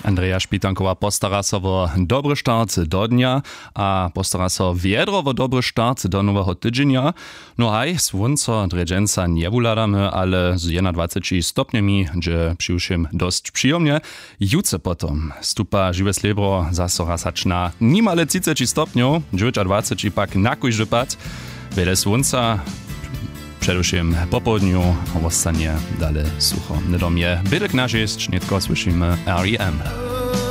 Andrea Špitanková postara sa o dobry start do dnia a postara sa viedro o dobry start do nowego tydzienia. No aj, słońca dredženca nevúladame, ale z 21 stopniami, že přiušim dosť příjemne. Juce potom stupa živé sliebro zase rasačná nimale 30 stopňov, 20 pak na kujždy pad. Wiele słońca, przedewším po południu ostanie dalej sucho. Na domie bydlek nasz jest, netko słyszymy R.E.M.